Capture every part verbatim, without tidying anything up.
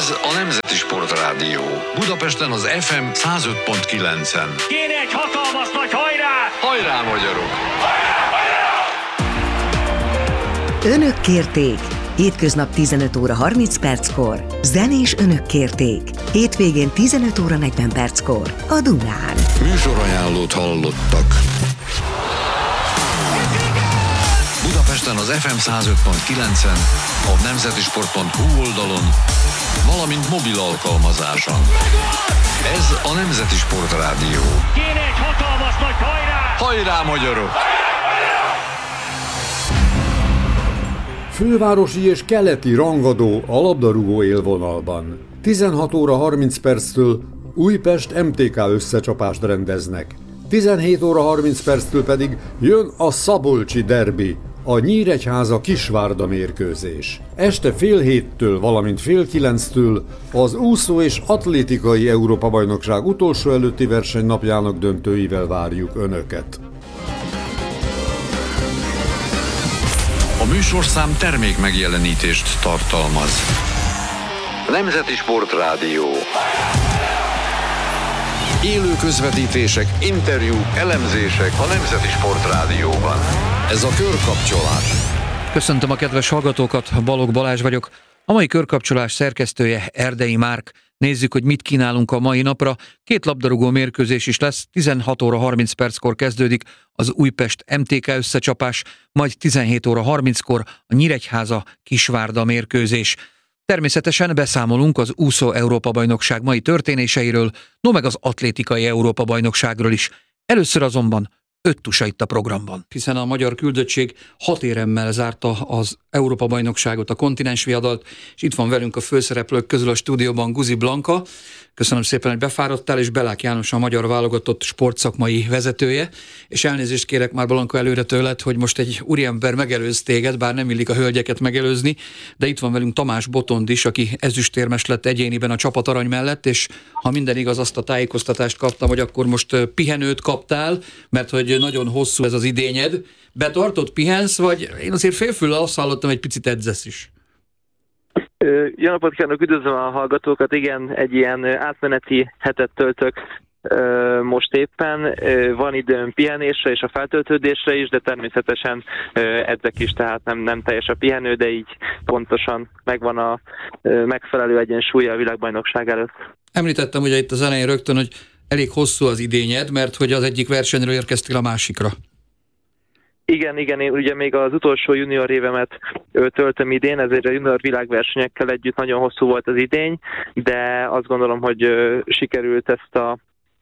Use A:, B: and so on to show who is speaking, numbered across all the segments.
A: Ez a Nemzeti Sportrádió. Budapesten az ef em száz öt pont kilencen.
B: Kéne egy hatalmas nagy hajrá!
A: Hajrá, magyarok!
B: Hajrá, hajrá!
C: Önök kérték. Hétköznap tizenöt óra harminc perckor. Zenés önök kérték. Hétvégén tizenöt óra negyven perckor. A Dunán.
A: Műsorajánlót hallottak. Budapesten az ef em száz öt pont kilencen, a nemzetisport pont hu oldalon, valamint mobil alkalmazáson. Ez a Nemzeti Sportrádió.
B: Kéne egy hatalmas nagy hajrá!
A: Hajrá, magyarok!
D: Fővárosi és keleti rangadó a labdarúgó élvonalban. tizenhat óra harminc perctől Újpest em té ká összecsapást rendeznek. tizenhét óra harminc perctől pedig jön a szabolcsi derbi, a Nyíregyháza Kisvárda mérkőzés. Este fél héttől, valamint fél kilenctől az úszó és atlétikai Európa-bajnokság utolsó előtti versenynapjának döntőivel várjuk Önöket.
A: A műsorszám termék megjelenítést tartalmaz. Nemzeti Sportrádió. Élő közvetítések, interjúk, elemzések a Nemzeti Sportrádióban. Ez a Körkapcsolás.
E: Köszöntöm a kedves hallgatókat, Balogh Balázs vagyok. A mai Körkapcsolás szerkesztője Erdei Márk. Nézzük, hogy mit kínálunk a mai napra. Két labdarúgó mérkőzés is lesz, tizenhat óra harminc perckor kezdődik az Újpest em té ká összecsapás, majd tizenhét óra harminckor a Nyíregyháza Kisvárda mérkőzés. Természetesen beszámolunk az úszó Európa-bajnokság mai történéseiről, no meg az atlétikai Európa-bajnokságról is. Először azonban öt tusa itt a programban. Hiszen a magyar küldöttség hat éremmel zárta az Európa-bajnokságot, a kontinens viadalt, és itt van velünk a főszereplők közül a stúdióban Guzi Blanka. Köszönöm szépen, hogy befáradtál, és Belák János a magyar válogatott sportszakmai vezetője. És elnézést kérek már, Blanka, előre tőled, hogy most egy úriember megelőz téged, bár nem illik a hölgyeket megelőzni, de itt van velünk Tamás Botond is, aki ezüstérmes lett egyéniben a csapat arany mellett, és ha minden igaz, azt a tájékoztatást kaptam, hogy akkor most pihenőt kaptál, mert hogy nagyon hosszú ez az idényed. Betartott, pihensz, vagy én azért félfüllel azt hallottam, egy picit edzesz is.
F: Jó napot kívánok, üdvözlöm a hallgatókat. Igen, egy ilyen átmeneti hetet töltök most éppen. Van időm pihenésre és a feltöltődésre is, de természetesen edzek is, tehát nem, nem teljes a pihenő, de így pontosan megvan a megfelelő egyensúlya a világbajnokság előtt. Említettem ugye itt az elején rögtön, hogy elég hosszú az idényed, mert hogy az egyik versenyről érkeztél a másikra. Igen, igen, én ugye még az utolsó junior évemet töltöm idén, ezért a junior világversenyekkel együtt nagyon hosszú volt az idény, de azt gondolom, hogy sikerült ezt a,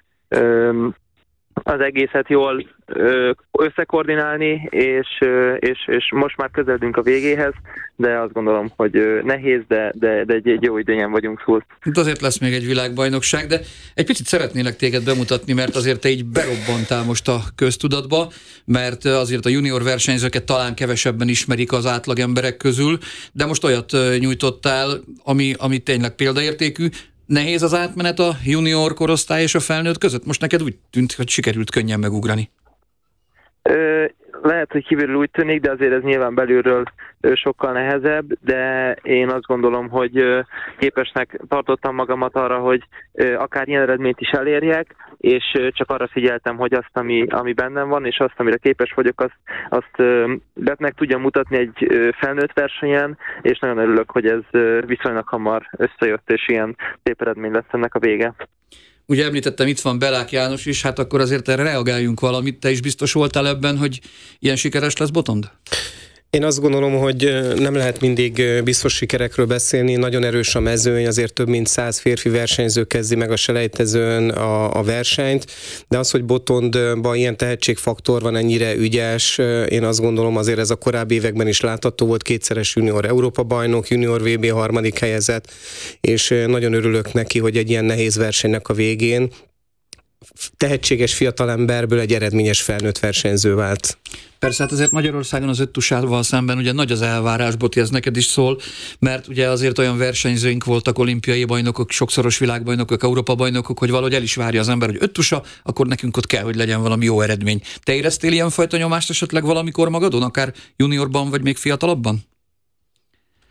F: az egészet jól összekoordinálni, és, és, és most már közeledünk a végéhez, de azt gondolom, hogy nehéz, de, de, de egy, egy jó idényen vagyunk túl. De azért lesz még egy világbajnokság, de egy picit szeretnélek téged bemutatni, mert azért te így berobbantál most a köztudatba, mert azért a junior versenyzőket talán kevesebben ismerik az átlag emberek közül, de most olyat nyújtottál, ami, ami tényleg példaértékű. Nehéz az átmenet a junior korosztály és a felnőtt között? Most neked úgy tűnt, hogy sikerült könnyen megugrani. Ö, lehet, hogy kívülről úgy tűnik, de azért ez nyilván belülről sokkal nehezebb, de én azt gondolom, hogy képesnek tartottam magamat arra, hogy akár ilyen eredményt is elérjek, és csak arra figyeltem, hogy azt, ami, ami bennem van, és azt, amire képes vagyok, azt, azt be meg tudjam mutatni egy felnőtt versenyen, és nagyon örülök, hogy ez viszonylag hamar összejött, és ilyen szép eredmény lesz ennek a vége. Ugye említettem, itt van Belák János is, hát akkor azért erre reagáljunk valamit. Te is biztos voltál ebben, hogy ilyen sikeres lesz Botond?
G: Én azt gondolom, hogy nem lehet mindig biztos sikerekről beszélni, nagyon erős a mezőny, azért több mint száz férfi versenyző kezdi meg a selejtezőn a, a versenyt, de az, hogy Botondban ilyen tehetségfaktor van, ennyire ügyes, én azt gondolom, azért ez a korábbi években is látható volt, kétszeres junior Európa-bajnok, junior vé bé harmadik helyezett, és nagyon örülök neki, hogy egy ilyen nehéz versenynek a végén tehetséges fiatalemberből egy eredményes felnőtt versenyző vált.
E: Persze, hát azért Magyarországon az öt tusával szemben ugye nagy az elvárás, Boti, ez neked is szól, mert ugye azért olyan versenyzőink voltak, olimpiai bajnokok, sokszoros világbajnokok, Európa-bajnokok, hogy valahogy el is várja az ember, hogy öt tusa, akkor nekünk ott kell, hogy legyen valami jó eredmény. Te éreztél ilyenfajta nyomást esetleg valamikor magadon, akár juniorban, vagy még fiatalabban?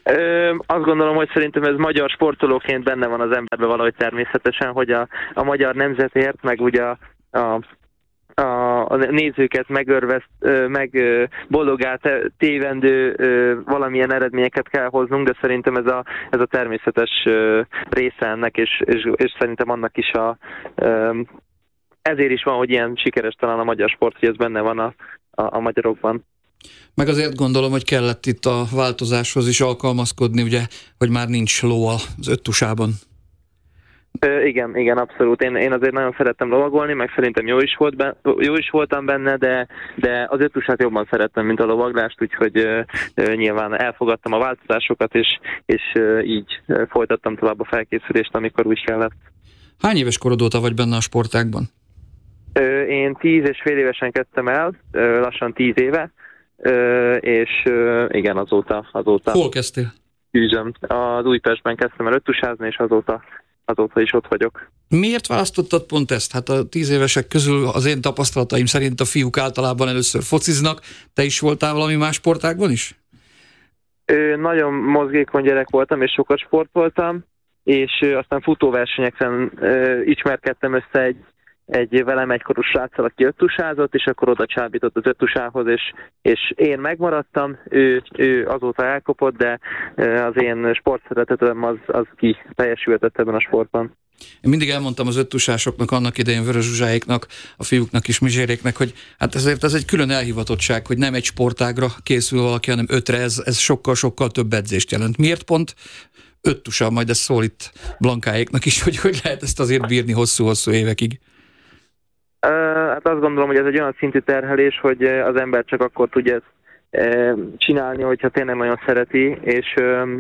F: Ö, azt gondolom, hogy szerintem ez magyar sportolóként benne van az emberben valahogy természetesen, hogy a, a magyar nemzetért, meg ugye a, a A, a nézőket megörveszt, meg boldogát tévendő valamilyen eredményeket kell hoznunk, de szerintem ez a, ez a természetes része ennek, és, és, és szerintem annak is a ezért is van, hogy ilyen sikeres talán a magyar sport, hogy ez benne van a, a, a magyarokban.
E: Meg azért gondolom, hogy kellett itt a változáshoz is alkalmazkodni, ugye, hogy már nincs ló az öttusában.
F: Ö, igen, igen, abszolút. Én, én azért nagyon szerettem lovagolni, meg szerintem jó is, volt be, jó is voltam benne, de, de az öttusát jobban szerettem, mint a lovaglást, úgyhogy ö, ö, nyilván elfogadtam a változásokat, és, és ö, így ö, folytattam tovább a felkészülést, amikor úgy kellett.
E: Hány éves korod óta vagy benne a sportágban?
F: Ö, én tíz és fél évesen kezdtem el, ö, lassan tíz éve, ö, és ö, igen, azóta, azóta.
E: Hol kezdtél?
F: Üzem. Az Újpestben kezdtem el öttusázni, és azóta azóta is ott vagyok.
E: Miért választottad pont ezt? Hát a tíz évesek közül az én tapasztalataim szerint a fiúk általában először fociznak. Te is voltál valami más sportágban is?
F: Ö, nagyon mozgékony gyerek voltam, és sokat sportoltam, és ö, aztán futóversenyeken ö, ismerkedtem össze egy, egy velem egykorú sráccal, aki öttusázott, és akkor oda csábított az öttusához, és, és én megmaradtam, ő, ő azóta elkopott, de az én sportszeretetem az, az ki teljesültett ebben a sportban.
E: Én mindig elmondtam az öttusásoknak, annak idején Vörös Zsuzsáéknak, a fiúknak is, Mizséréknek, hogy hát ezért ez egy külön elhivatottság, hogy nem egy sportágra készül valaki, hanem ötre, ez, ez sokkal-sokkal több edzést jelent. Miért pont öttusa? Majd ez szól itt Blankáéknak is, hogy hogy lehet ezt azért bírni hosszú-hosszú évekig.
F: Hát azt gondolom, hogy ez egy olyan szintű terhelés, hogy az ember csak akkor tudja ezt csinálni, hogyha tényleg nagyon szereti, és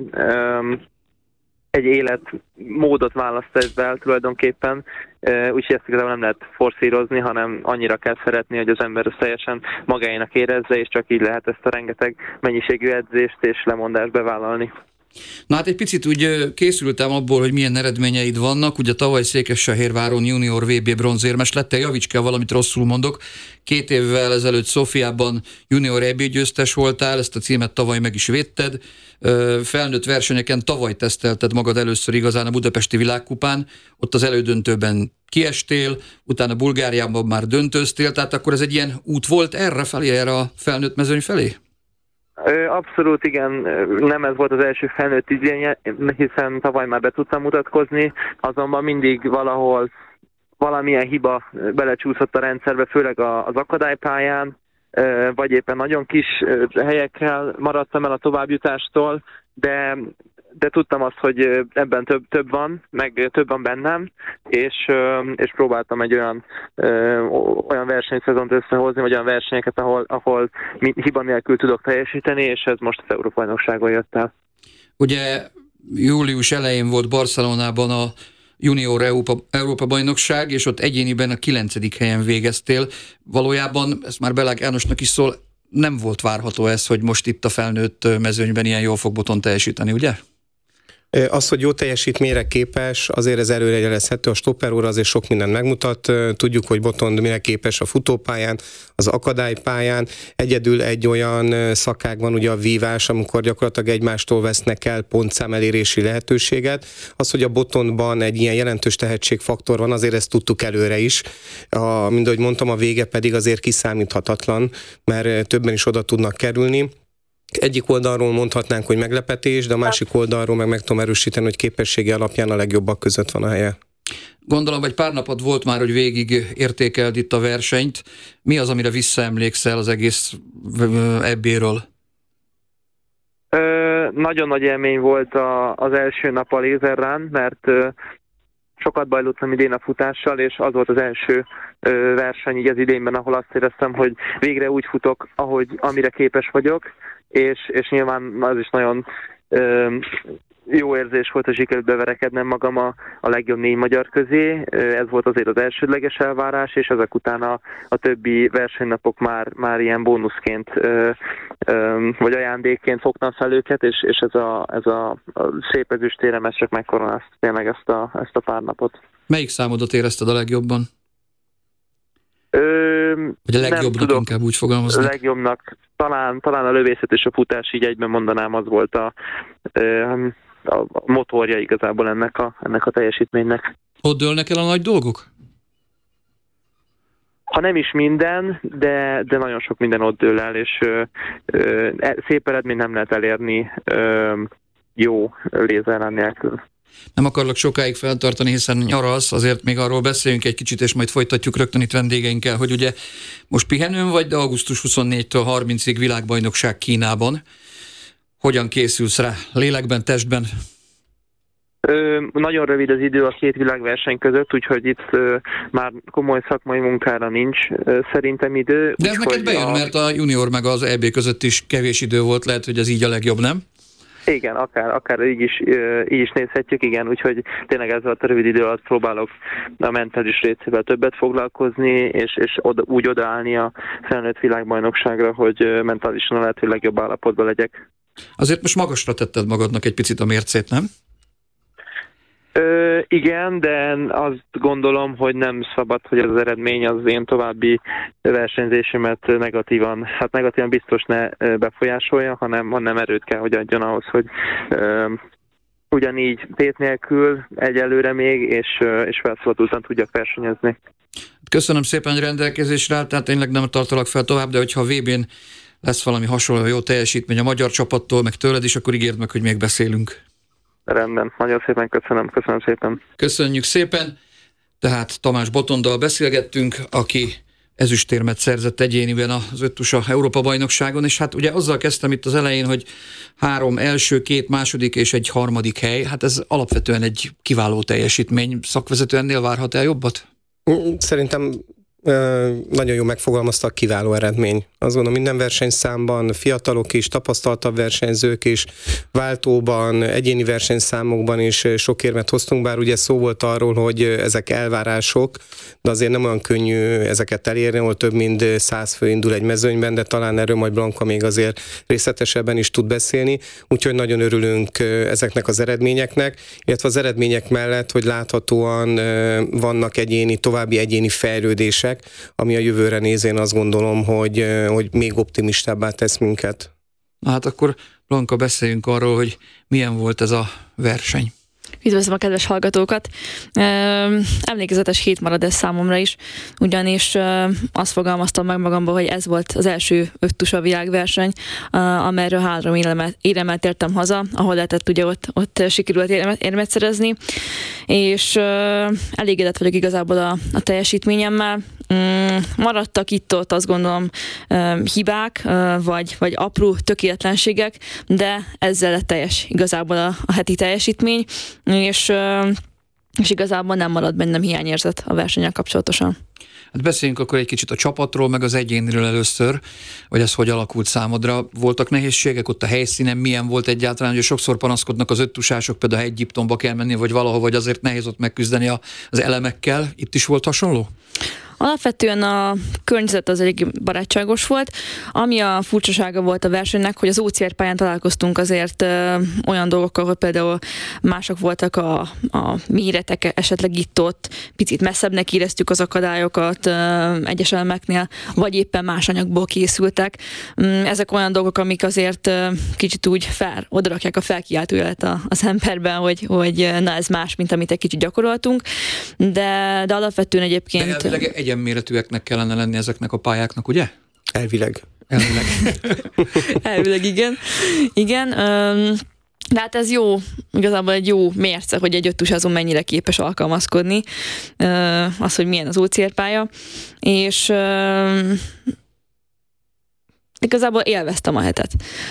F: egy életmódot választ ezzel tulajdonképpen, úgyhogy ezt igazából nem lehet forszírozni, hanem annyira kell szeretni, hogy az ember ezt teljesen magáénak érezze, és csak így lehet ezt a rengeteg mennyiségű edzést és lemondást bevállalni.
E: Na hát egy picit úgy készültem abból, hogy milyen eredményeid vannak. Ugye tavaly Székesfehérváron junior vé bé bronzérmes lettél, javíts ki, valamit rosszul mondok. Két évvel ezelőtt Szófiában junior é bé győztes voltál, ezt a címet tavaly meg is védted. Felnőtt versenyeken tavaly tesztelted magad először igazán a Budapesti Világkupán, ott az elődöntőben kiestél, utána Bulgáriában már döntőztél, tehát akkor ez egy ilyen út volt erre felé, erre a felnőtt mezőny felé?
F: Abszolút igen, nem ez volt az első felnőtt idénye, hiszen tavaly már be tudtam mutatkozni, azonban mindig valahol valamilyen hiba belecsúszott a rendszerbe, főleg az akadálypályán, vagy éppen nagyon kis helyekkel maradtam el a továbbjutástól, de, de tudtam azt, hogy ebben több, több van, meg több van bennem, és, és próbáltam egy olyan, olyan versenyszezont összehozni, vagy olyan versenyeket, ahol, ahol hiba nélkül tudok teljesíteni, és ez most az Európa-bajnokságon jött el.
E: Ugye július elején volt Barcelonában a junior Európa, Európa-bajnokság, és ott egyéniben a kilencedik helyen végeztél. Valójában, ez már Belág Jánosnak is szól, nem volt várható ez, hogy most itt a felnőtt mezőnyben ilyen jól fog Botond teljesíteni, ugye?
G: Az, hogy jó teljesítményre képes, azért ez előrejelezhető, a stopper óra azért sok mindent megmutat, tudjuk, hogy Botond mire képes a futópályán, az akadálypályán, egyedül egy olyan szakág van, ugye a vívás, amikor gyakorlatilag egymástól vesznek el pontszám elérési lehetőséget. Az, hogy a Botondban egy ilyen jelentős tehetségfaktor van, azért ezt tudtuk előre is. A, mind ahogy mondtam, a vége pedig azért kiszámíthatatlan, mert többen is oda tudnak kerülni. Egyik oldalról mondhatnánk, hogy meglepetés, de a másik oldalról meg meg tudom erősíteni, hogy képessége alapján a legjobbak között van a helye.
E: Gondolom, egy pár napod volt már, hogy végig értékeld itt a versenyt. Mi az, amire visszaemlékszel az egész ebbéről?
F: Ö, nagyon nagy élmény volt a, az első nap a lézerrán, mert ö, sokat bajlottam idén a futással, és az volt az első ö, verseny így az idénben, ahol azt éreztem, hogy végre úgy futok, ahogy amire képes vagyok, és, és nyilván az is nagyon ö, jó érzés volt, hogy sikerült beverekednem magam a, a legjobb négy magyar közé. Ez volt azért az elsődleges elvárás, és ezek után a, a többi versenynapok már, már ilyen bónuszként ö, ö, vagy ajándékként fogtam fel őket, és, és ez, a, ez a, a szép ezüstérem, ez csak megkoronázta tényleg ezt a, ezt a pár napot.
E: Melyik számodat érezted a legjobban?
F: Ö,
E: Vagy a legjobbnak inkább úgy fogalmazni?
F: A legjobbnak talán, talán a lövészet és a futás, így egyben mondanám, az volt a, a motorja igazából ennek a, ennek a teljesítménynek.
E: Ott dőlnek el a nagy dolgok?
F: Ha nem is minden, de, de nagyon sok minden ott dől el, és ö, ö, szép eredményt nem lehet elérni ö, jó lézerrán nélkül.
E: Nem akarlak sokáig feltartani, hiszen nyaralsz, azért még arról beszéljünk egy kicsit, és majd folytatjuk rögtön itt vendégeinkkel, hogy ugye most pihenőn vagy, de augusztus huszonnégytől harmincig világbajnokság Kínában. Hogyan készülsz rá? Lélekben, testben?
F: Ö, nagyon rövid az idő a két világverseny között, úgyhogy itt ö, már komoly szakmai munkára nincs ö, szerintem idő.
E: De ez neked bejön,
F: a...
E: mert a junior meg az é bé között is kevés idő volt, lehet, hogy ez így a legjobb, nem?
F: Igen, akár, akár így, is, így is nézhetjük, igen, úgyhogy tényleg ezzel a rövid idő alatt próbálok a mentális részével többet foglalkozni, és, és oda, úgy odaállni a felnőtt világbajnokságra, hogy mentálisan a lehető legjobb állapotban legyek.
E: Azért most magasra tetted magadnak egy picit a mércét, nem?
F: Ö, igen, de azt gondolom, hogy nem szabad, hogy az eredmény az én további versenyzésemet negatívan, hát negatívan biztos ne befolyásolja, hanem, hanem erőt kell, hogy adjon ahhoz, hogy ö, ugyanígy tét nélkül egyelőre még, és, és felszabadultan tudjak versenyezni.
E: Köszönöm szépen, hogy rendelkezésre áll, tehát tényleg nem tartalak fel tovább, de hogyha a vé bén lesz valami hasonló jó teljesítmény a magyar csapattól, meg tőled is, akkor ígérd meg, hogy még beszélünk.
F: Rendben, nagyon szépen köszönöm, köszönöm szépen.
E: Köszönjük szépen, tehát Tamás Botondal beszélgettünk, aki ezüstérmet szerzett egyéniben az öttusa Európa-bajnokságon, és hát ugye azzal kezdtem itt az elején, hogy három első, két második és egy harmadik hely, hát ez alapvetően egy kiváló teljesítmény. Szakvezető ennél várhat el jobbat?
G: Szerintem nagyon jó megfogalmazta, kiváló eredmény. Azt gondolom, minden versenyszámban fiatalok is, tapasztaltabb versenyzők is, váltóban, egyéni versenyszámokban is sok érmet hoztunk, bár ugye szó volt arról, hogy ezek elvárások, de azért nem olyan könnyű ezeket elérni, ahol több mint száz fő indul egy mezőnyben, de talán erről majd Blanka még azért részletesebben is tud beszélni, úgyhogy nagyon örülünk ezeknek az eredményeknek, illetve az eredmények mellett, hogy láthatóan vannak egyéni, további egyéni fejlődések, ami a jövőre nézén azt gondolom, hogy, hogy még optimistábbá tesz minket.
E: Na hát akkor, Blanka, beszéljünk arról, hogy milyen volt ez a verseny.
H: Üdvözlöm a kedves hallgatókat! Emlékezetes hét marad ez számomra is, ugyanis azt fogalmaztam meg magamban, hogy ez volt az első öttusa világverseny, amelyről három éremmel tértem haza, ahol lehetett ugye ott, ott sikerült érmet szerezni, és elégedett vagyok igazából a, a teljesítményemmel. Maradtak itt-ott, azt gondolom, hibák, vagy, vagy apró tökéletlenségek, de ezzel lett teljes igazából a, a heti teljesítmény, és, és igazából nem marad bennem hiányérzet a versennyel kapcsolatosan.
E: Hát beszéljünk akkor egy kicsit a csapatról, meg az egyéniről először, hogy ez hogy alakult számodra. Voltak nehézségek ott a helyszínen, milyen volt egyáltalán, hogy sokszor panaszkodnak az öttusások, például ha Egyiptomba kell menni, vagy valahol, vagy azért nehéz ott megküzdeni az elemekkel. Itt is volt hasonló?
H: Alapvetően a környezet az elég barátságos volt. Ami a furcsasága volt a versenynek, hogy az ó cé er pályán találkoztunk azért ö, olyan dolgokkal, hogy például mások voltak a, a méretek, esetleg itt-ott, picit messzebbnek éreztük az akadályokat ö, egyes elemeknél, vagy éppen más anyagból készültek. Ezek olyan dolgok, amik azért ö, kicsit úgy fel, odarakják a felkiáltójelet az emberben, hogy, hogy na ez más, mint amit egy kicsit gyakoroltunk, de, de alapvetően egyébként...
E: De egyenméretűeknek kellene lenni ezeknek a pályáknak, ugye?
G: Elvileg.
E: Elvileg.
H: Elvileg, igen. Igen. De hát ez jó, igazából egy jó mérce, hogy egy öttusázon mennyire képes alkalmazkodni. Az, hogy milyen az ó cé er pálya. És igazából élveztem a hetet.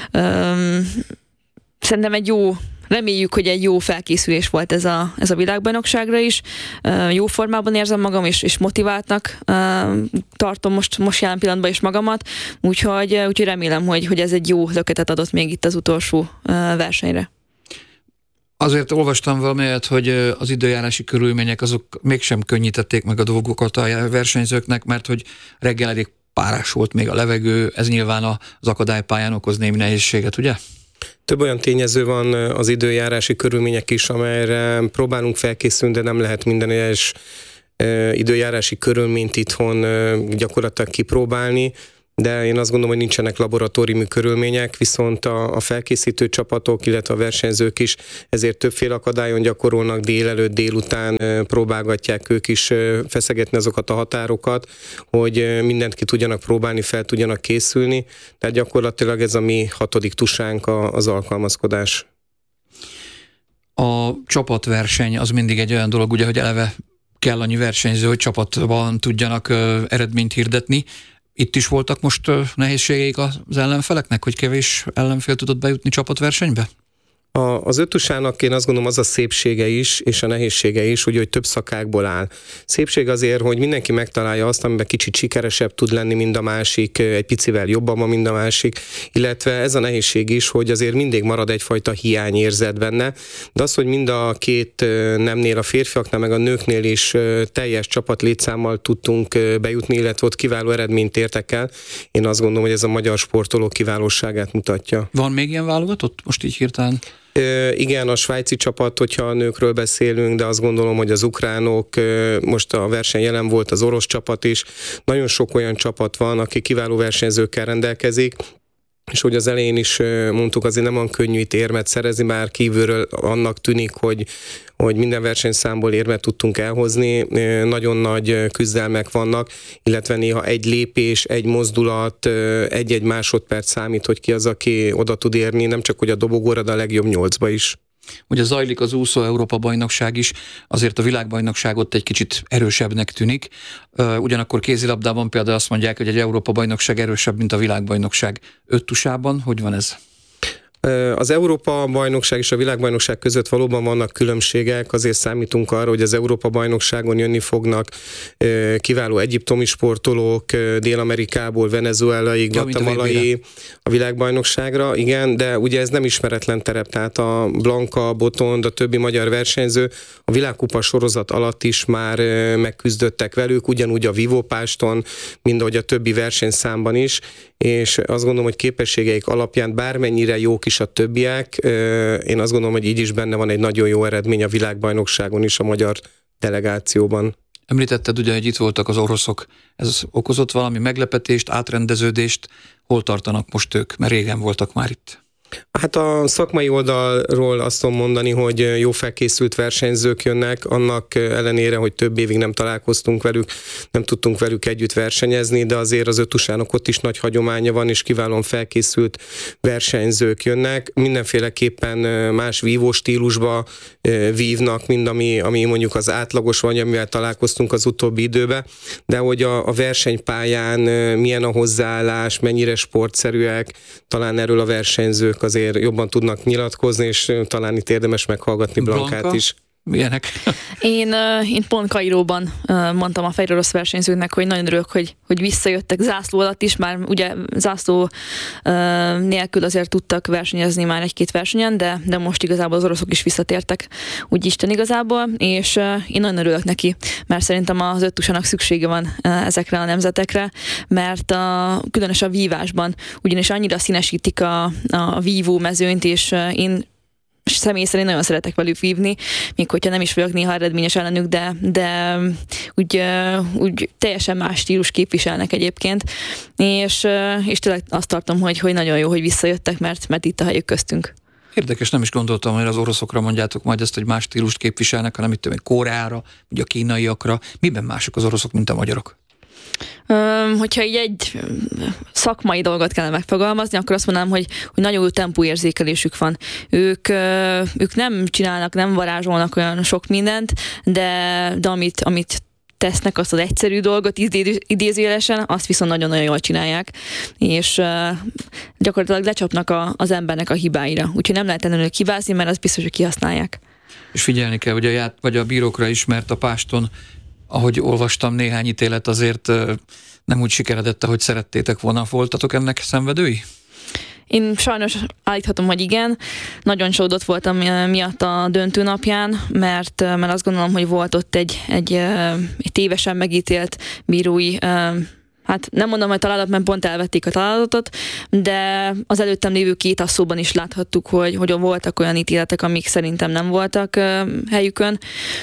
H: Szerintem egy jó, reméljük, hogy egy jó felkészülés volt ez a, ez a világbajnokságra is. Jó formában érzem magam, és, és motiváltnak tartom most, most jelen pillanatban is magamat, úgyhogy, úgyhogy remélem, hogy, hogy ez egy jó löketet adott még itt az utolsó versenyre.
E: Azért olvastam valamelyet, hogy az időjárási körülmények azok mégsem könnyítették meg a dolgokat a versenyzőknek, mert hogy reggel elég párás volt még a levegő, ez nyilván az akadálypályán okoz némi nehézséget, ugye?
G: Több olyan tényező van az időjárási körülmények is, amelyre próbálunk felkészülni, de nem lehet minden egyes időjárási körülményt itthon gyakorlatilag kipróbálni, de én azt gondolom, hogy nincsenek laboratóriumi körülmények, viszont a, a felkészítő csapatok, illetve a versenyzők is ezért többféle akadályon gyakorolnak, délelőtt, délután próbálgatják ők is feszegetni azokat a határokat, hogy mindent ki tudjanak próbálni, fel tudjanak készülni, tehát gyakorlatilag ez a mi hatodik tusánk az alkalmazkodás.
E: A csapatverseny az mindig egy olyan dolog, ugye, hogy eleve kell annyi versenyző, hogy csapatban tudjanak eredményt hirdetni. Itt is voltak most nehézségeik az ellenfeleknek, hogy kevés ellenfél tudott bejutni csapatversenybe?
G: A, az öttusának én azt gondolom az a szépsége is, és a nehézsége is, hogy, hogy több szakákból áll. Szépség azért, hogy mindenki megtalálja azt, amiben kicsit sikeresebb tud lenni, mint a másik, egy picivel jobban van, mint a másik, illetve ez a nehézség is, hogy azért mindig marad egyfajta hiányérzet benne, de az, hogy mind a két nemnél, a férfiaknál, meg a nőknél is teljes csapat létszámmal tudtunk bejutni, illetve ott kiváló eredményt értek el, én azt gondolom, hogy ez a magyar sportoló kiválóságát mutatja.
E: Van még ilyen válogatott? Most így hirtelen?
G: Igen, a svájci csapat, hogyha a nőkről beszélünk, de azt gondolom, hogy az ukránok, most a verseny jelen volt az orosz csapat is, nagyon sok olyan csapat van, aki kiváló versenyzőkkel rendelkezik, és hogy az elején is mondtuk, azért nem olyan könnyű itt érmet szerezni, bár kívülről annak tűnik, hogy, hogy minden versenyszámból érmet tudtunk elhozni, nagyon nagy küzdelmek vannak, illetve néha egy lépés, egy mozdulat, egy-egy másodperc számít, hogy ki az, aki oda tud érni, nem csak hogy a dobogóra, de a legjobb nyolcba is.
E: Ugye zajlik az úszó Európa-bajnokság is, azért a világbajnokságot egy kicsit erősebbnek tűnik. Ugyanakkor kézilabdában például azt mondják, hogy egy Európa-bajnokság erősebb, mint a világbajnokság. Öttusában hogy van ez?
G: Az Európa-bajnokság és a világbajnokság között valóban vannak különbségek, azért számítunk arra, hogy az Európa-bajnokságon jönni fognak kiváló egyiptomi sportolók, Dél-Amerikából, Venezuelai, Guatemalai a világbajnokságra, igen, de ugye ez nem ismeretlen terep, tehát a Blanka, Botond, a többi magyar versenyző a világkupa sorozat alatt is már megküzdöttek velük, ugyanúgy a vívópáston, mind ahogy a többi versenyszámban is, és azt gondolom, hogy képességeik alapján bármennyire jók is a többiek, én azt gondolom, hogy így is benne van egy nagyon jó eredmény a világbajnokságon is a magyar delegációban.
E: Említetted ugye, hogy itt voltak az oroszok. Ez okozott valami meglepetést, átrendeződést? Hol tartanak most ők? Mert régen voltak már itt.
G: Hát a szakmai oldalról azt tudom mondani, hogy jó felkészült versenyzők jönnek, annak ellenére, hogy több évig nem találkoztunk velük, nem tudtunk velük együtt versenyezni, de azért az öttusának ott is nagy hagyománya van, és kiválóan felkészült versenyzők jönnek. Mindenféleképpen más vívó stílusba vívnak, mint ami, ami mondjuk az átlagos vagy, amivel találkoztunk az utóbbi időben, de hogy a, a versenypályán milyen a hozzáállás, mennyire sportszerűek, talán erről a versenyzők azért jobban tudnak nyilatkozni, és talán itt érdemes meghallgatni Blankát
E: Blanka?
G: is.
E: Milyenek?
H: Én, én pont Kairóban mondtam a fehér orosz versenyzőknek, hogy nagyon örülök, hogy, hogy visszajöttek zászló alatt is, már ugye zászló nélkül azért tudtak versenyezni már egy-két versenyen, de, de most igazából az oroszok is visszatértek, úgy Isten igazából, és én nagyon örülök neki, mert szerintem az öttusának szüksége van ezekre a nemzetekre, mert a, különösen a vívásban, ugyanis annyira színesítik a, a vívó mezőnyt, és én személy szerint nagyon szeretek velük vívni, még hogyha nem is vagyok néha eredményes ellenük, de, de úgy, úgy teljesen más stílus képviselnek egyébként, és, és tényleg azt tartom, hogy, hogy nagyon jó, hogy visszajöttek, mert, mert itt a helyük köztünk.
E: Érdekes, nem is gondoltam, hogy az oroszokra mondjátok majd ezt, hogy más stílust képviselnek, hanem itt Koreára, vagy a kínaiakra. Miben mások az oroszok, mint a magyarok?
H: Hogyha így egy szakmai dolgot kellene megfogalmazni, akkor azt mondanám, hogy, hogy nagyon jó tempóérzékelésük van. Ők, ők nem csinálnak, nem varázsolnak olyan sok mindent, de, de amit, amit tesznek, azt az egyszerű dolgot idézőjelesen, azt viszont nagyon-nagyon jól csinálják, és gyakorlatilag lecsapnak a, az embernek a hibáira. Úgyhogy nem lehet ellenőr hibázni, mert az biztos, hogy kihasználják. És
E: figyelni kell, hogy a, ját, vagy a bírókra is, mert a páston, ahogy olvastam, néhány ítélet azért nem úgy sikeredett, ahogy szerettétek volna. Voltatok ennek szenvedői?
H: Én sajnos állíthatom, hogy igen. Nagyon csalódott voltam miatt a döntő napján, mert, mert azt gondolom, hogy volt ott egy, egy, egy tévesen megítélt bírói hát hát nem mondom, hogy találat, mert pont elvették a találatot, de az előttem lévő két asszóban is láthattuk, hogy, hogy voltak olyan ítéletek, amik szerintem nem voltak helyükön.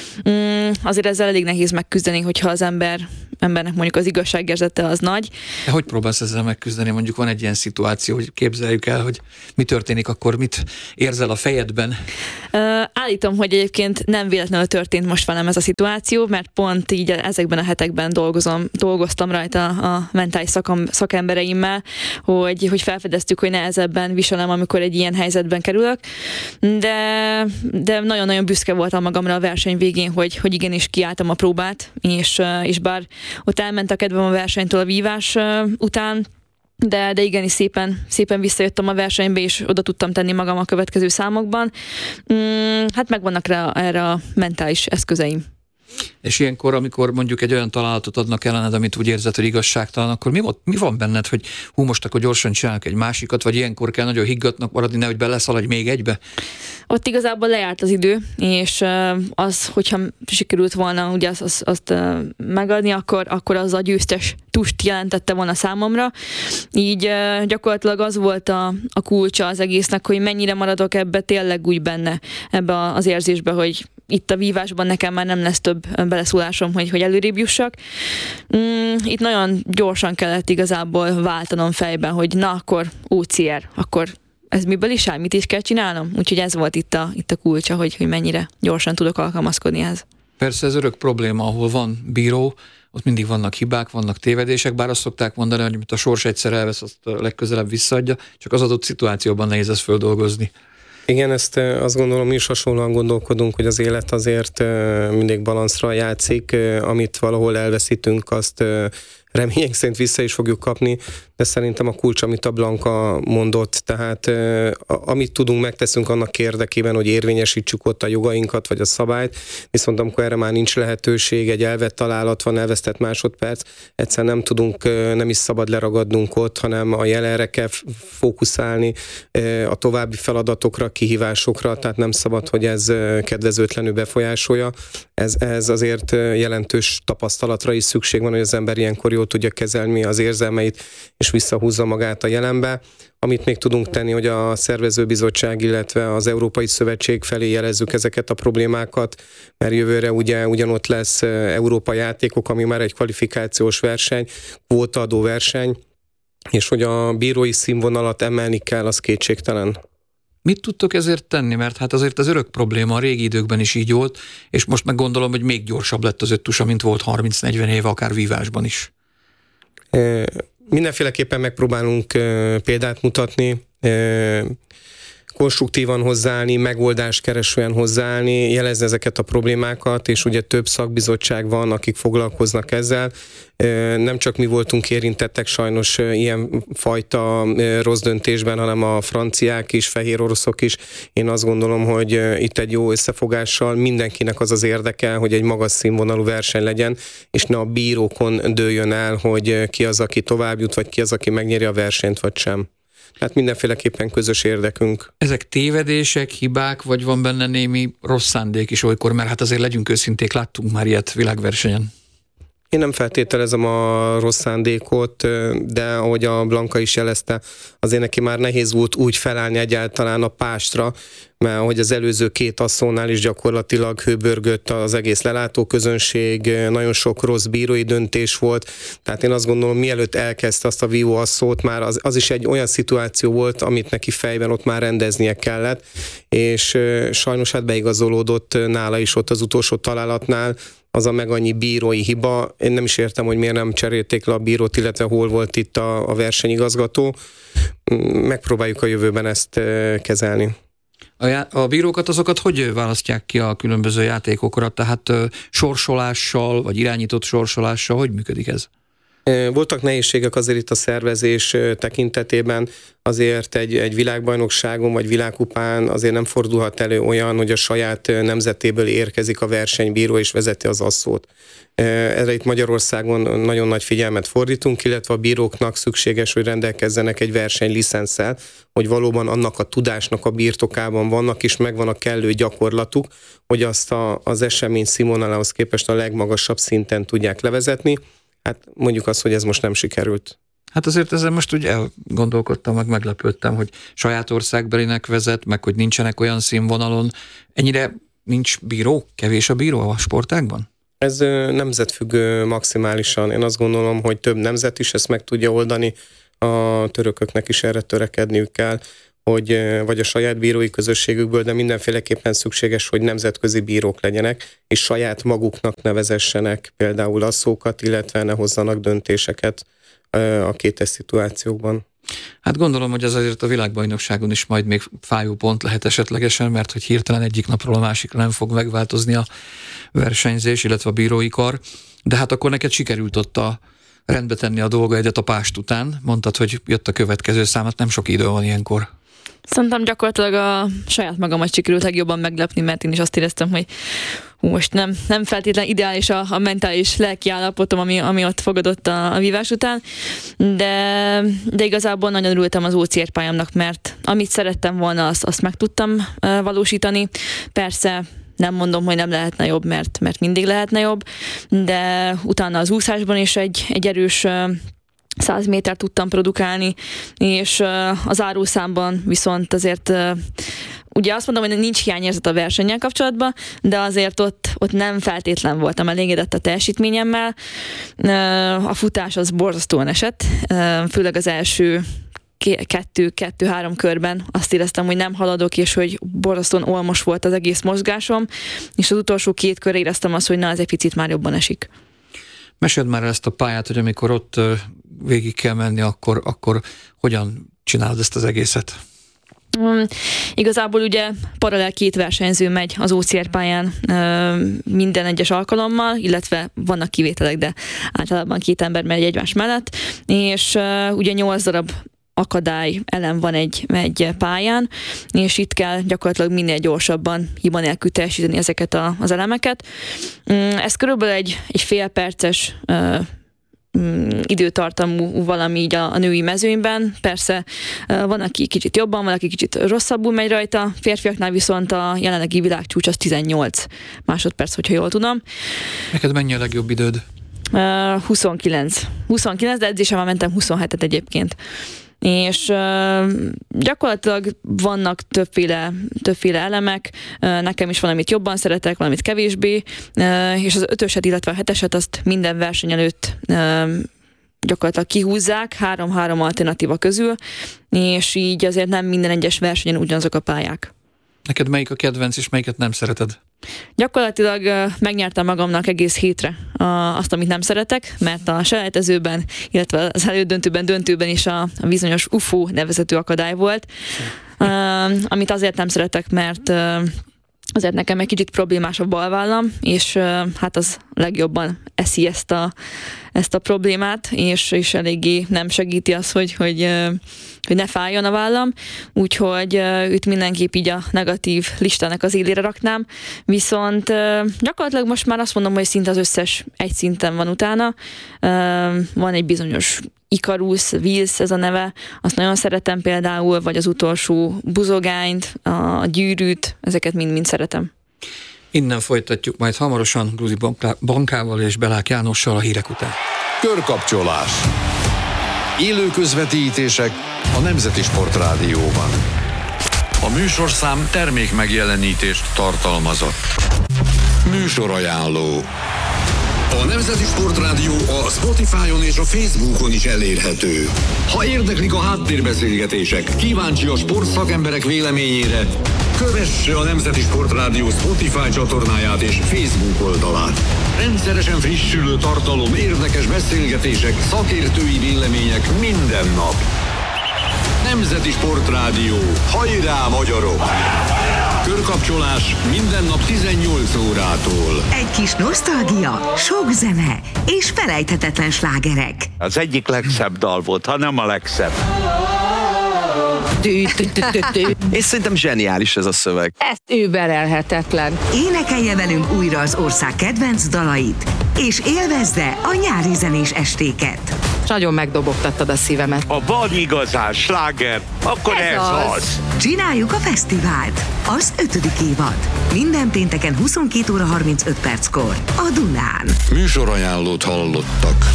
H: Azért ezzel elég nehéz megküzdeni, hogyha az ember, embernek mondjuk az igazságérzete az nagy.
E: De hogy próbálsz ezzel megküzdeni? Mondjuk van egy ilyen szituáció, hogy képzeljük el, hogy mi történik, akkor mit érzel a fejedben?
H: Uh, állítom, hogy egyébként nem véletlenül történt most velem ez a szituáció, mert pont így ezekben a hetekben dolgozom, dolgoztam rajta a mentális szakam, szakembereimmel, hogy, hogy felfedeztük, hogy nehezebben viselem, amikor egy ilyen helyzetben kerülök, de, de nagyon-nagyon büszke voltam magamra a verseny végén, hogy, hogy igenis kiálltam a próbát, és, és bár ott elment a kedvem a versenytől a vívás után, de, de igenis szépen, szépen visszajöttem a versenybe, és oda tudtam tenni magam a következő számokban. Mm, hát megvannak rá, erre a mentális eszközeim.
E: És ilyenkor, amikor mondjuk egy olyan találatot adnak ellened, amit úgy érzed, hogy igazságtalan, akkor mi, mi van benned, hogy hú, most akkor gyorsan csinálok egy másikat, vagy ilyenkor kell nagyon higgadtnak maradni, nehogy beleszaladj még egybe?
H: Ott igazából lejárt az idő, és az, hogyha sikerült volna ugye azt, azt, azt megadni, akkor, akkor az a győztes tust jelentette volna számomra. Így gyakorlatilag az volt a, a kulcsa az egésznek, hogy mennyire maradok ebbe tényleg úgy benne, ebbe az érzésbe, hogy itt a vívásban nekem már nem lesz több beleszólásom, hogy, hogy előrébb jussak. Mm, itt nagyon gyorsan kellett igazából váltanom fejben, hogy na akkor ó cé er, akkor ez miből is áll, mit is kell csinálnom? Úgyhogy ez volt itt a, itt a kulcsa, hogy, hogy mennyire gyorsan tudok alkalmazkodni ehhez.
E: Persze ez örök probléma, ahol van bíró, ott mindig vannak hibák, vannak tévedések, bár azt szokták mondani, hogy amit a sors egyszer elvesz, azt legközelebb visszaadja, csak az adott szituációban nehéz ezt földolgozni.
G: Igen, ezt azt gondolom, mi is hasonlóan gondolkodunk, hogy az élet azért mindig balanszra játszik, amit valahol elveszítünk, azt remények szerint vissza is fogjuk kapni, de szerintem a kulcs, amit a Blanka mondott, tehát amit tudunk, megteszünk annak érdekében, hogy érvényesítsük ott a jogainkat, vagy a szabályt, viszont amikor erre már nincs lehetőség, egy elvett találat van, elvesztett másodperc, egyszer nem tudunk, nem is szabad leragadnunk ott, hanem a jelenre kell fókuszálni, a további feladatokra, kihívásokra, tehát nem szabad, hogy ez kedvezőtlenül befolyásolja. Ez, ez azért jelentős tapasztalatra is szükség van, hogy az ember ilyenkor jól tudja kezelni az érzelmeit, és visszahúzza magát a jelenbe. Amit még tudunk tenni, hogy a szervezőbizottság, illetve az Európai Szövetség felé jelezzük ezeket a problémákat, mert jövőre ugye ugyanott lesz Európa játékok, ami már egy kvalifikációs verseny, kvótaadó verseny, és hogy a bírói színvonalat emelni kell, az kétségtelen.
E: Mit tudtok ezért tenni? Mert hát azért az örök probléma a régi időkben is így volt, és most meg gondolom, hogy még gyorsabb lett az öttusa, mint volt harminc-negyven éve, akár vívásban is.
G: E, mindenféleképpen megpróbálunk e, példát mutatni, e, konstruktívan hozzáállni, megoldást keresően hozzáállni, jelezni ezeket a problémákat, és ugye több szakbizottság van, akik foglalkoznak ezzel. Nem csak mi voltunk érintettek sajnos ilyen fajta rossz döntésben, hanem a franciák is, fehér oroszok is. Én azt gondolom, hogy itt egy jó összefogással mindenkinek az az érdeke, hogy egy magas színvonalú verseny legyen, és ne a bírókon dőljön el, hogy ki az, aki tovább jut, vagy ki az, aki megnyeri a versenyt, vagy sem. Hát mindenféleképpen közös érdekünk.
E: Ezek tévedések, hibák, vagy van benne némi rossz szándék is olykor, mert hát azért legyünk őszinték, láttunk már ilyet világversenyen.
G: Én nem feltételezem a rossz szándékot, de ahogy a Blanka is jelezte, azért neki már nehéz volt úgy felállni egyáltalán a pástra, mert ahogy az előző két asszónál is gyakorlatilag hőbörgött az egész lelátóközönség, nagyon sok rossz bírói döntés volt, tehát én azt gondolom, mielőtt elkezdte azt a vívó asszót, már az, az is egy olyan szituáció volt, amit neki fejben ott már rendeznie kellett, és sajnos hát beigazolódott nála is ott az utolsó találatnál, az a meg annyi bírói hiba. Én nem is értem, hogy miért nem cserélték le a bírót, illetve hol volt itt a, a versenyigazgató. Megpróbáljuk a jövőben ezt kezelni.
E: A, já- a bírókat azokat hogy választják ki a különböző játékokra? Tehát ö, sorsolással, vagy irányított sorsolással, hogy működik ez?
G: Voltak nehézségek azért itt a szervezés tekintetében, azért egy, egy világbajnokságon vagy világkupán azért nem fordulhat elő olyan, hogy a saját nemzetéből érkezik a versenybíró és vezeti az asszót. Erre itt Magyarországon nagyon nagy figyelmet fordítunk, illetve a bíróknak szükséges, hogy rendelkezzenek egy versenylicenszel, hogy valóban annak a tudásnak a birtokában vannak, és megvan a kellő gyakorlatuk, hogy azt a, az esemény színvonalához képest a legmagasabb szinten tudják levezetni. hát mondjuk azt, hogy ez most nem sikerült.
E: Hát azért ezen most úgy elgondolkodtam, meg meglepődtem, hogy saját országbelinek vezet, meg hogy nincsenek olyan színvonalon. Ennyire nincs bíró? Kevés a bíró a sportágban?
G: Ez nemzetfüggő maximálisan. Én azt gondolom, hogy több nemzet is ezt meg tudja oldani, a törököknek is erre törekedniük kell, hogy vagy a saját bírói közösségükből, de mindenféleképpen szükséges, hogy nemzetközi bírók legyenek, és saját maguknak nevezessenek például asszókat, illetve ne hozzanak döntéseket a kétes szituációkban.
E: Hát gondolom, hogy ez azért a világbajnokságon is majd még fájó pont lehet esetlegesen, mert hogy hirtelen egyik napról a másikra nem fog megváltozni a versenyzés, illetve a bírói kar. De hát akkor neked sikerült ott a rendbe tenni a dolgaidat a pást után. Mondtad, hogy jött a következő szám, hát nem sok idő van ilyenkor.
H: Szerintem gyakorlatilag a saját magamat sikerült legjobban meglepni, mert én is azt éreztem, hogy hú, most nem, nem feltétlenül ideális a, a mentális lelki állapotom, ami, ami ott fogadott a, a vívás után, de, de igazából nagyon örültem az ó cé er pályámnak, mert amit szerettem volna, azt, azt meg tudtam uh, valósítani. Persze nem mondom, hogy nem lehetne jobb, mert, mert mindig lehetne jobb, de utána az úszásban is egy, egy erős uh, száz méter tudtam produkálni, és az zárószámban viszont azért ugye azt mondom, hogy nincs hiányérzet a versennyel kapcsolatban, de azért ott, ott nem feltétlen voltam elégedett a teljesítményemmel. A futás az borzasztóan esett, főleg az első kettő, kettő-három körben azt éreztem, hogy nem haladok, és hogy borzasztóan olmos volt az egész mozgásom, és az utolsó két kör éreztem azt, hogy na, ez egy picit már jobban esik.
E: Meséld már ezt a pályát, hogy amikor ott végig kell menni, akkor, akkor hogyan csinálod ezt az egészet?
H: Um, igazából ugye paralel két versenyző megy az ó cé er pályán uh, minden egyes alkalommal, illetve vannak kivételek, de általában két ember megy egymás mellett, és uh, ugye nyolc darab akadály elem van egy, egy pályán, és itt kell gyakorlatilag minél gyorsabban hiba nélkül teljesíteni ezeket a, az elemeket. Ez körülbelül egy, egy fél perces uh, időtartamú valami így a, a női mezőnyben. Persze uh, van, aki kicsit jobban, van, aki kicsit rosszabbul megy rajta. Férfiaknál viszont a jelenlegi világcsúcs az tizennyolc másodperc, hogyha jól tudom.
E: Neked mennyi a legjobb időd?
H: Uh, huszonkilenc. huszonkilenc, de edzésemmel mentem huszonhetet egyébként. És uh, gyakorlatilag vannak többféle, többféle elemek, uh, nekem is valamit jobban szeretek, valamit kevésbé, uh, és az ötöset, illetve a heteset azt minden verseny előtt uh, gyakorlatilag kihúzzák, három-három alternatíva közül, és így azért nem minden egyes versenyen ugyanazok a pályák.
E: Neked melyik a kedvenc, és melyiket nem szereted?
H: Gyakorlatilag uh, megnyertem magamnak egész hétre a, azt, amit nem szeretek, mert a selejtezőben, illetve az elődöntőben, döntőben is a, a bizonyos u f o nevezetű akadály volt, uh, amit azért nem szeretek, mert uh, azért nekem egy kicsit problémás a balvállam, és uh, hát az legjobban eszi ezt a, ezt a problémát, és, és eléggé nem segíti az, hogy, hogy, uh, hogy ne fájjon a vállam, úgyhogy uh, őt mindenképp így a negatív listának az élére raknám, viszont uh, gyakorlatilag most már azt mondom, hogy szinte az összes egy szinten van utána. Uh, van egy bizonyos Icarus, Wills ez a neve, azt nagyon szeretem például, vagy az utolsó buzogányt, a gyűrűt, ezeket mind-mind szeretem.
E: Innen folytatjuk majd hamarosan Gruzi Bankával és Belák Jánossal a hírek után.
A: Körkapcsolás. Élő közvetítések a Nemzeti Sportrádióban. A műsorszám termék megjelenítést tartalmazott. Műsorajánló. A Nemzeti Sportrádió a Spotify-on és a Facebookon is elérhető. Ha érdeklik a háttérbeszélgetések, kíváncsi a sportszakemberek véleményére, kövesse a Nemzeti Sportrádió Spotify csatornáját és Facebook oldalát. Rendszeresen frissülő tartalom, érdekes beszélgetések, szakértői vélemények minden nap. Nemzeti Sportrádió. Hajrá, magyarok! Körkapcsolás minden nap tizennyolc órától.
C: Egy kis nosztalgia, sok zene és felejthetetlen slágerek.
I: Az egyik legszebb dal volt, ha nem a legszebb.
J: És szerintem zseniális ez a szöveg.
K: Ez überelhetetlen.
C: Énekelje velünk újra az ország kedvenc dalait, és élvezze a nyári zenés estéket.
K: nagyon megdobogtattad a szívemet.
I: Ha van igazán sláger, akkor ez, ez az. az.
C: Csináljuk a fesztivált! Az ötödik évad. Minden pénteken huszonkét óra harmincöt perckor a Dunán.
A: Műsorajánlót hallottak.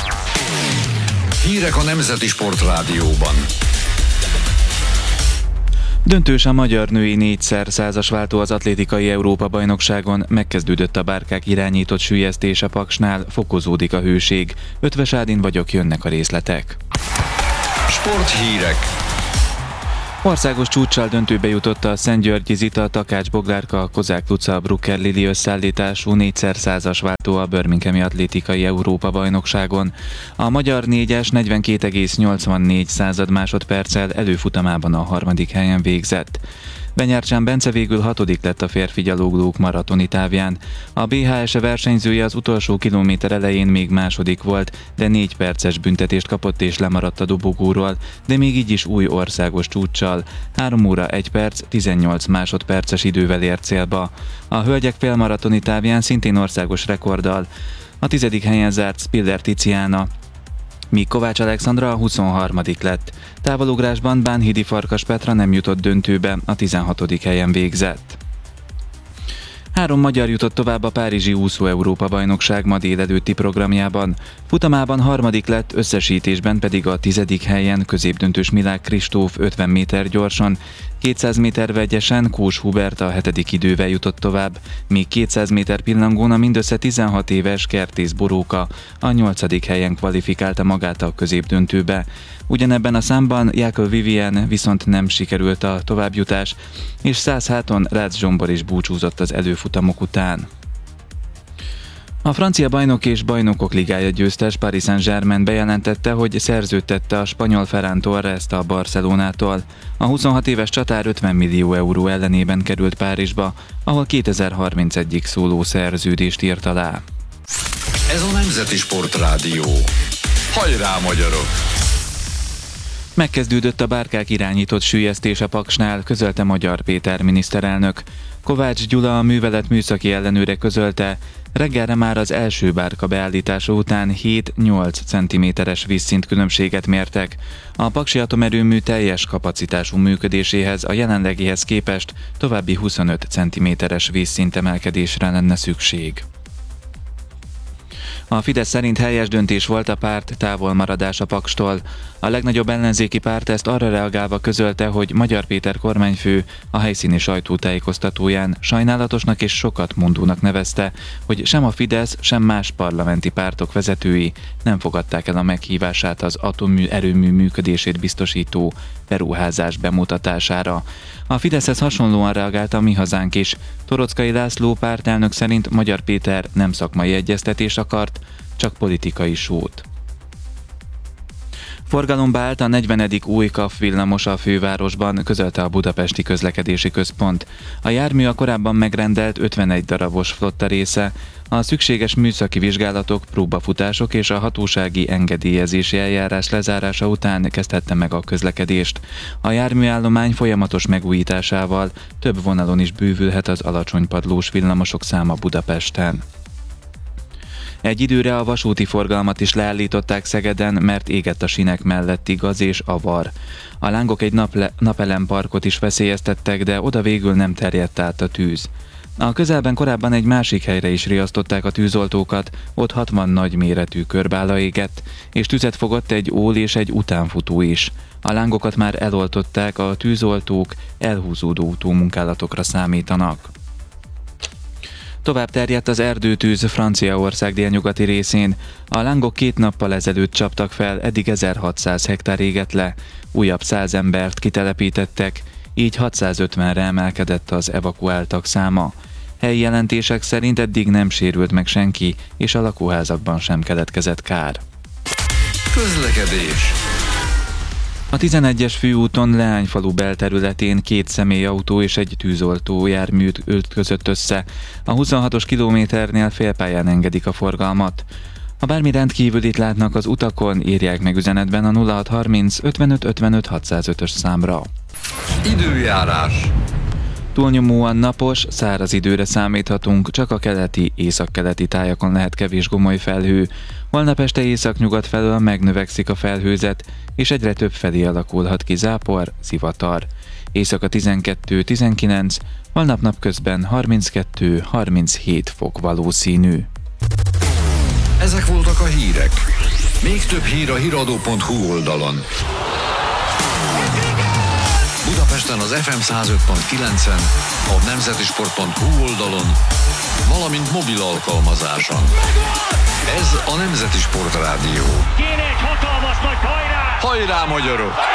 A: Hírek a Nemzeti Sportrádióban.
L: Döntős a magyar női négyszer százas váltó az atlétikai Európa-bajnokságon, megkezdődött a bárkák irányított süllyesztése Paksnál, fokozódik a hőség. Ötvös Ádin vagyok, jönnek a részletek.
A: Sporthírek.
L: Országos csúccsal döntőbe jutott a Szentgyörgyi Zita, Takács Boglárka, Kozák Luca, Brucker Lili összeállítású négyszer százas váltó a Birminghami atlétikai Európa-bajnokságon. A magyar négyes negyvenkét egész nyolcvannégy század másodperccel előfutamában a harmadik helyen végzett. Benyárcsán Bence végül hatodik lett a férfi gyaloglók maratoni távján. A bé há es versenyzője az utolsó kilométer elején még második volt, de négy perces büntetést kapott és lemaradt a dobogóról, de még így is új országos csúccsal. három óra egy perc, tizennyolc másodperces idővel ért célba. A hölgyek félmaratoni távján szintén országos rekorddal. A tizedik helyen zárt Spiller Tiziana, míg Kovács Alexandra a huszonharmadik lett. Távolugrásban Bánhidi Farkas Petra nem jutott döntőbe, a tizenhatodik helyen végzett. Három magyar jutott tovább a Párizsi úszó Európa-bajnokság ma délelőtti programjában. Futamában harmadik lett, összesítésben pedig a tizedik helyen középdöntős Milák Kristóf ötven méter gyorsan, kétszáz méter vegyesen Kós Hubert a hetedik idővel jutott tovább, míg kétszáz méter pillangón a mindössze tizenhat éves Kertész Boróka a nyolcadik helyen kvalifikálta magát a középdöntőbe. Ugyanebben a számban Jákov Vivien viszont nem sikerült a továbbjutás, és száz háton Rácz Zsombor is búcsúzott az előfutamok után. A francia bajnok és bajnokok ligája győztes Paris Saint-Germain bejelentette, hogy szerződtette a spanyol Ferran Torrest a Barcelonától. A huszonhat éves csatár ötven millió euró ellenében került Párizsba, ahol kétezer-harmincegyig szóló szerződést írt alá.
A: Ez a Nemzeti Sportrádió. Hajrá, magyarok!
L: Megkezdődött a bárkák irányított süllyesztése Paksnál, közölte Magyar Péter miniszterelnök. Kovács Gyula, a művelet műszaki ellenőre közölte, reggelre már az első bárka beállítása után hét-nyolc centiméteres vízszint különbséget mértek. A paksi atomerőmű teljes kapacitású működéséhez a jelenlegihez képest további huszonöt centiméteres vízszint emelkedésre lenne szükség. A Fidesz szerint helyes döntés volt a párt távolmaradása Pakstól. A legnagyobb ellenzéki párt ezt arra reagálva közölte, hogy Magyar Péter kormányfő a helyszíni sajtótájékoztatóján sajnálatosnak és sokat mondónak nevezte, hogy sem a Fidesz, sem más parlamenti pártok vezetői nem fogadták el a meghívását az atommű erőmű működését biztosító beruházás bemutatására. A Fideszhez hasonlóan reagált a Mi Hazánk is. Torockai László pártelnök szerint Magyar Péter nem szakmai egyeztetés akart, csak politikai sót. Forgalomba állt a negyvenedik új ká á ef villamos a fővárosban, közölte a Budapesti Közlekedési Központ. A jármű a korábban megrendelt ötvenegy darabos flotta része. A szükséges műszaki vizsgálatok, próbafutások és a hatósági engedélyezési eljárás lezárása után kezdhette meg a közlekedést. A járműállomány folyamatos megújításával több vonalon is bővülhet az alacsonypadlós villamosok száma Budapesten. Egy időre a vasúti forgalmat is leállították Szegeden, mert égett a sinek melletti gaz és avar. A lángok egy naple- napelemparkot is veszélyeztettek, de oda végül nem terjedt át a tűz. A közelben korábban egy másik helyre is riasztották a tűzoltókat, ott hatvan nagyméretű körbála égett, és tüzet fogott egy ól és egy utánfutó is. A lángokat már eloltották, a tűzoltók elhúzódó utómunkálatokra számítanak. Tovább terjedt az erdőtűz Franciaország délnyugati részén. A lángok két nappal ezelőtt csaptak fel, eddig ezerhatszáz hektár égett le. Újabb száz embert kitelepítettek, így hatszázötvenre emelkedett az evakuáltak száma. Helyi jelentések szerint eddig nem sérült meg senki, és a lakóházakban sem keletkezett kár.
A: Közlekedés.
L: A tizenegyes főúton Leányfalu belterületén két személyautó és egy tűzoltó jármű ütközött össze. A huszonhatos kilométernél félpályán engedik a forgalmat. Ha bármi rendkívülit látnak az utakon, írják meg üzenetben a nulla hat harminc ötvenöt ötvenöt hatszázötös számra.
A: Időjárás.
L: Túlnyomóan napos, száraz időre számíthatunk, csak a keleti, északkeleti tájakon lehet kevés gomoly felhő. Holnap este északnyugat felől megnövekszik a felhőzet, és egyre több felé alakulhat ki zápor, zivatar. Éjszaka tizenkettő tizenkilenc, holnap napközben harminckettő harminchét fok valószínű.
A: Ezek voltak a hírek. Még több hír a híradó pont hu oldalon. Budapesten az ef em száz öt pont kilencen, a nemzeti sport pont hu oldalon, valamint mobil alkalmazáson. Ez a Nemzeti Sport Rádió.
B: Kéne egy hatalmas nagy hajrá!
A: Hajrá, magyarok!